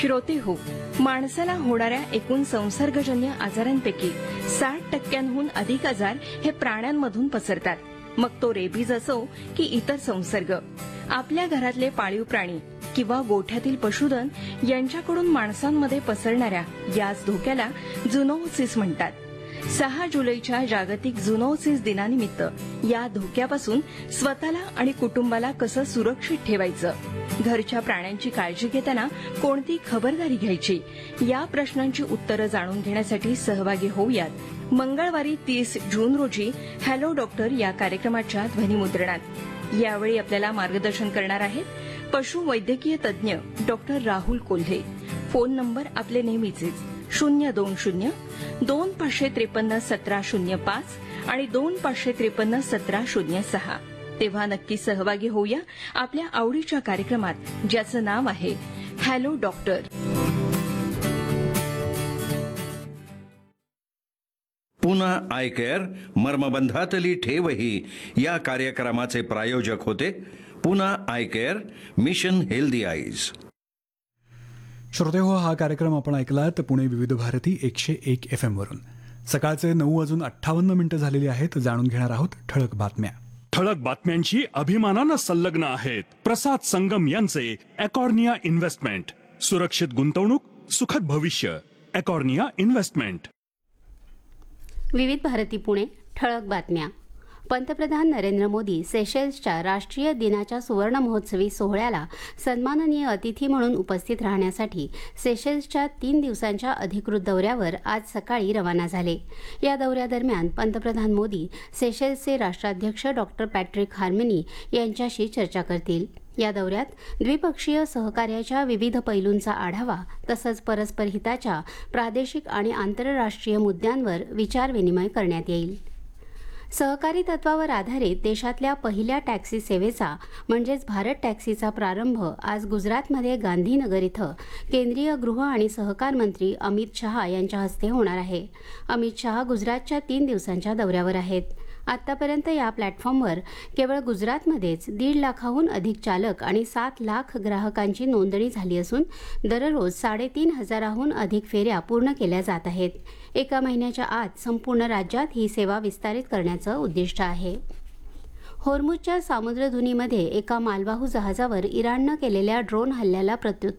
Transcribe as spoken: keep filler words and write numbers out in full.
श्रोते हो, माणसाला होणाऱ्या एकूण संसर्गजन्य आजारांपैकी साठ टक्क्यांहून अधिक आजार हे प्राण्यांमधून पसरतात. मग तो रेबीज असो की इतर संसर्ग. आपल्या घरातले पाळीव प्राणी किंवा गोठ्यातील पशुधन यांच्याकडून माणसांमध्ये पसरणाऱ्या याच धोक्याला झुनोसिस म्हणतात. सहा जुलैच्या जागतिक झुनोसिस दिनानिमित्त या धोक्यापासून स्वतःला आणि कुटुंबाला कसं सुरक्षित ठेवायचं, घरच्या प्राण्यांची काळजी घेताना कोणती खबरदारी घ्यायची, या प्रश्नांची उत्तरं जाणून घेण्यासाठी सहभागी होऊयात मंगळवारी तीस जून रोजी हॅलो डॉक्टर या कार्यक्रमाच्या ध्वनिमुद्रणात. यावेळी आपल्याला मार्गदर्शन करणार आहेत पशुवैद्यकीय तज्ज्ञ doctor Rahul Kolhe. Phone number आपले नेहमीचेच शून्य दोन शून्य दोन पाचशे त्रेपन्न सतरा शून्य पाच आणि दोन पाचशे त्रेपन्न सतरा शून्य सहा. तेव्हा नक्की सहभागी होऊया आपल्या आवडीच्या कार्यक्रमात, ज्याचं नाव आहे हॅलो डॉक्टर. पुन्हा आय केअर मर्मबंधातली ठेवही या कार्यक्रमाचे प्रायोजक होते. पुन्हा I care, mission healthy eyes. श्रोते हो, हा कार्यक्रम आपण ऐकलात पुणे विविध भारती एकशे एक एफ एम वरून. सकाळचे नऊ वाजून अठ्ठावन्न मिनिटं झालेली आहेत. जाणून घेणार आहोत ठळक बातम्या. ठळक बातम्यांशी अभिमानानं संलग्न आहेत प्रसाद संगम यांचे एकॉर्निया इन्व्हेस्टमेंट. सुरक्षित गुंतवणूक, सुखद भविष्य. एकॉर्निया इन्व्हेस्टमेंट. विविध भारती पुणे. ठळक बातम्या. पंतप्रधान नरेंद्र मोदी सेशेल्सच्या राष्ट्रीय दिनाच्या सुवर्ण महोत्सवी सोहळ्याला सन्माननीय अतिथी म्हणून उपस्थित राहण्यासाठी सेशेल्सच्या तीन दिवसांच्या अधिकृत दौऱ्यावर आज सकाळी रवाना झाले. या दौऱ्यादरम्यान पंतप्रधान मोदी सेशेल्सचे राष्ट्राध्यक्ष डॉक्टर पॅट्रिक हार्मनी यांच्याशी चर्चा करतील. या दौऱ्यात द्विपक्षीय सहकार्याच्या विविध पैलूंचा आढावा तसंच परस्पर हिताच्या प्रादेशिक आणि आंतरराष्ट्रीय मुद्द्यांवर विचारविनिमय करण्यात येईल. सहकारी तत्वावर आधारित देशातल्या पहिल्या टॅक्सी सेवेचा म्हणजेच भारत टॅक्सीचा प्रारंभ आज गुजरातमध्ये गांधीनगर इथं केंद्रीय गृह आणि सहकार मंत्री अमित शहा यांच्या हस्ते होणार आहे. अमित शहा गुजरातच्या तीन दिवसांच्या दौऱ्यावर आहेत. आतापर्यंत या प्लॅटफॉर्मवर केवळ गुजरातमध्येच दीड लाखाहून अधिक चालक आणि सात लाख ग्राहकांची नोंदणी झाली असून दररोज साडेतीन हजाराहून अधिक फेऱ्या पूर्ण केल्या जात आहेत. एका महिन्याच्या आत संपूर्ण राज्यात ही सेवा विस्तारित करण्याचं उद्दिष्ट आहे. होर्मुझच्या सामुद्रधुनीमध्ये एका मालवाहू जहाजावर इराणनं केलेल्या ड्रोन हल्ल्याला प्रत्युत्तर